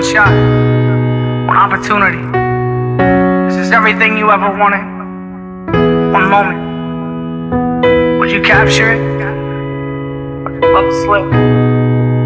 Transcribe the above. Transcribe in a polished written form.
shot, one opportunity. This is everything you ever wanted. One moment. Would you capture it? Or just let it slip?